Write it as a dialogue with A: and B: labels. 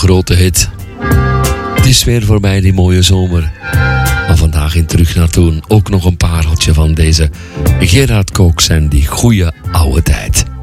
A: grote hit. Het is weer voorbij die mooie zomer. Maar vandaag in Terug naar Toen ook nog een pareltje van deze Gerard Cox en die goeie oude tijd.